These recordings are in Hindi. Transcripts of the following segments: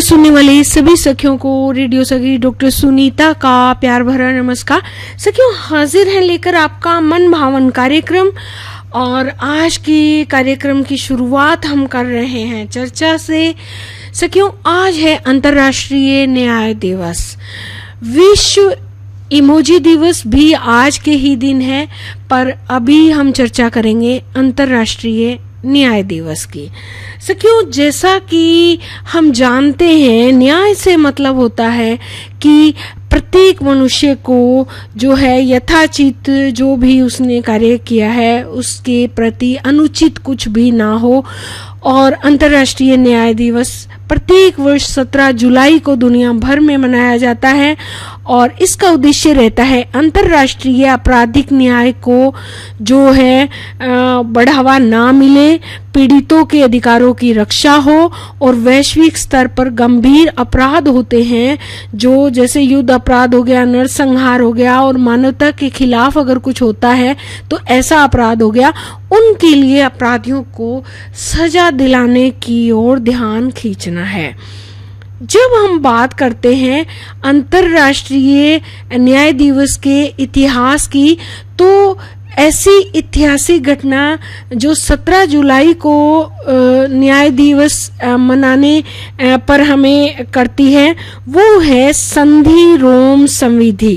सुनने वाले सभी सखियों को रेडियो सखी डॉक्टर सुनीता का प्यार भरा नमस्कार। सखियों, हाजिर है लेकर आपका मन भावन कार्यक्रम। और आज की कार्यक्रम की शुरुआत हम कर रहे हैं चर्चा से। सखियों, आज है अंतर्राष्ट्रीय न्याय दिवस। विश्व इमोजी दिवस भी आज के ही दिन है, पर अभी हम चर्चा करेंगे अंतर्राष्ट्रीय न्याय दिवस की। सखियों, जैसा कि हम जानते हैं, न्याय से मतलब होता है कि प्रत्येक मनुष्य को जो है यथाचित जो भी उसने कार्य किया है उसके प्रति अनुचित कुछ भी ना हो। और अंतर्राष्ट्रीय न्याय दिवस प्रत्येक वर्ष 17 जुलाई को दुनिया भर में मनाया जाता है और इसका उद्देश्य रहता है अंतर्राष्ट्रीय आपराधिक न्याय को जो है बढ़ावा ना मिले, पीड़ितों के अधिकारों की रक्षा हो और वैश्विक स्तर पर गंभीर अपराध होते हैं जो जैसे युद्ध अपराध हो गया, नरसंहार हो गया और मानवता के खिलाफ अगर कुछ होता है तो ऐसा अपराध हो गया, उनके लिए अपराधियों को सजा दिलाने की ओर ध्यान खींचना है। जब हम बात करते हैं अंतर्राष्ट्रीय न्याय दिवस के इतिहास की, तो ऐसी ऐतिहासिक घटना जो 17 जुलाई को न्याय दिवस मनाने पर हमें करती है वो है संधि रोम संधि।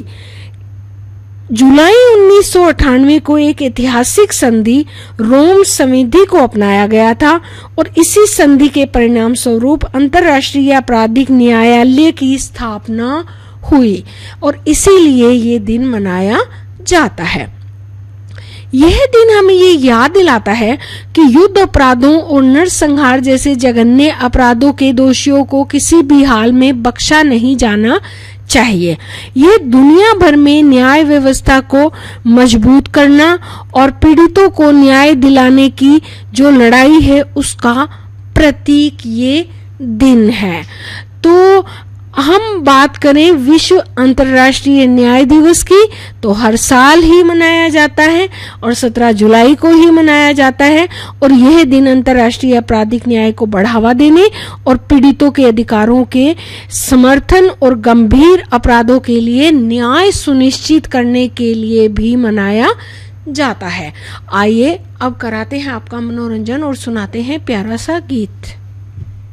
जुलाई 1998 को एक ऐतिहासिक संधि रोम संधि को अपनाया गया था और इसी संधि के परिणाम स्वरूप अंतर्राष्ट्रीय आपराधिक न्यायालय की स्थापना हुई और इसीलिए ये दिन मनाया जाता है। यह दिन हमें ये याद दिलाता है कि युद्ध अपराधों और नरसंहार जैसे जघन्य अपराधों के दोषियों को किसी भी हाल में बख्शा नहीं जाना चाहिए। ये दुनिया भर में न्याय व्यवस्था को मजबूत करना और पीड़ितों को न्याय दिलाने की जो लड़ाई है उसका प्रतीक ये दिन है। तो हम बात करें विश्व अंतर्राष्ट्रीय न्याय दिवस की, तो हर साल ही मनाया जाता है और 17 जुलाई को ही मनाया जाता है और यह दिन अंतर्राष्ट्रीय आपराधिक न्याय को बढ़ावा देने और पीड़ितों के अधिकारों के समर्थन और गंभीर अपराधों के लिए न्याय सुनिश्चित करने के लिए भी मनाया जाता है। आइए अब कराते हैं आपका मनोरंजन और सुनाते हैं प्यारा सा गीत।